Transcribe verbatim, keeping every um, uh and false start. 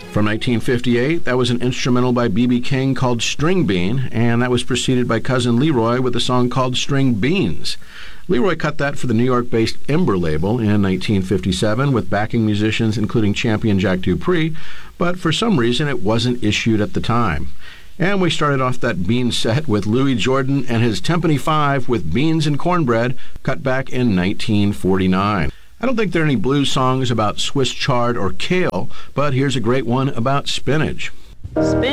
From nineteen fifty-eight, that was an instrumental by B B King called String Bean, and that was preceded by Cousin Leroy with a song called String Beans. Leroy cut that for the New York-based Ember label in nineteen fifty-seven with backing musicians including champion Jack Dupree, but for some reason it wasn't issued at the time. And we started off that Bean set with Louis Jordan and his Timpani Five with Beans and Cornbread, cut back in nineteen forty-nine. I don't think there are any blues songs about Swiss chard or kale, but here's a great one about spinach. Spin-